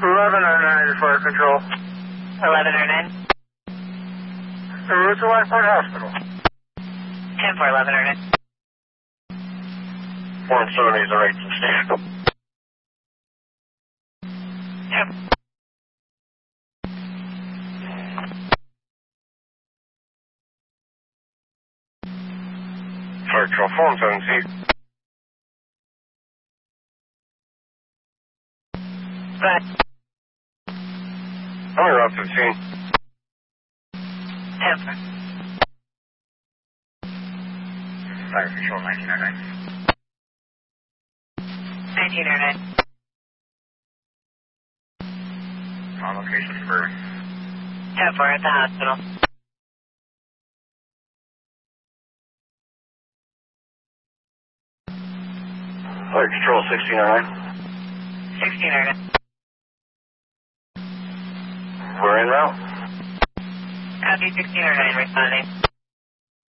1109 Fire Control. 1109. En route to Lockport Hospital. 10 for 1109. 170 is the right to stand. Yep. Fire Control 470. But How many routes 15? 10 for. Fire Control 1909. 1909. On location for 10 for at the hospital. Fire Control 1609. 1609. We're en route. Copy 1609 responding.